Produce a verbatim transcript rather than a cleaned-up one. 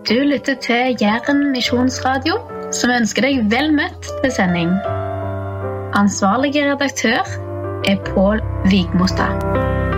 Du lytter til Jæren Misjonsradio, som ønsker deg vel møtt til sending. Ansvarlige redaktør er Pål Vigmostad.